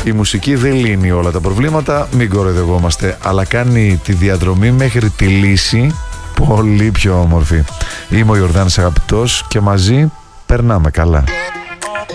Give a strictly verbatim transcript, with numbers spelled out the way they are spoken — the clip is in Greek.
Η μουσική δεν λύνει όλα τα προβλήματα, μην κοροϊδευόμαστε, αλλά κάνει τη διαδρομή μέχρι τη λύση πολύ πιο όμορφη. Είμαι ο Ιορδάνης Αγαπητός και μαζί περνάμε καλά.